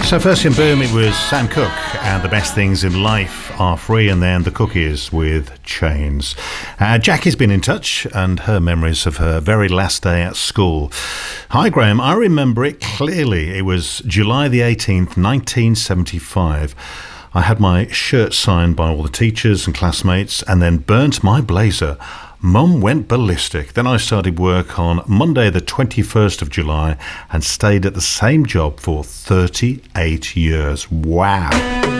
So first in Boom, it was Sam Cooke and The Best Things in Life Are Free, and then The Cookies with Chains. Jackie's been in touch, and her memories of her very last day at school. Hi Graham, I remember it clearly. It was July the 18th, 1975. I had my shirt signed by all the teachers and classmates and then burnt my blazer. Mum went ballistic. Then I started work on Monday the 21st of July and stayed at the same job for 38 years. Wow.